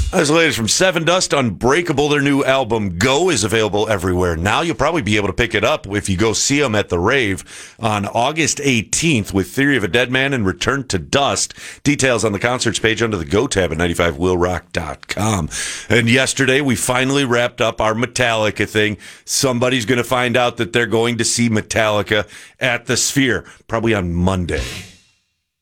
As latest from Seven Dust, Unbreakable, their new album Go is available everywhere now. You'll probably be able to pick it up if you go see them at the Rave on August 18th with Theory of a Dead Man and Return to Dust. Details on the concerts page under the Go tab at 95willrock.com. And yesterday, we finally wrapped up our Metallica thing. Somebody's going to find out that they're going to see Metallica at the Sphere, probably on Monday.